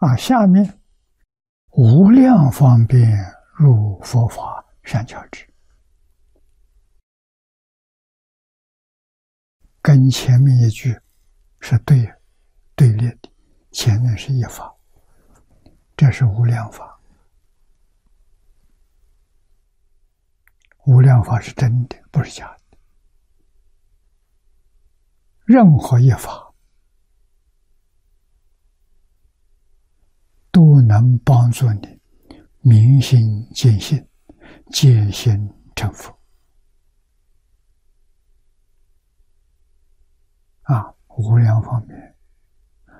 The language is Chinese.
下面无量方便入佛法善巧智，跟前面一句是对立的，前面是一法，这是无量法。无量法是真的，不是假的。任何一法都能帮助你明心见性，见性成佛。无量方面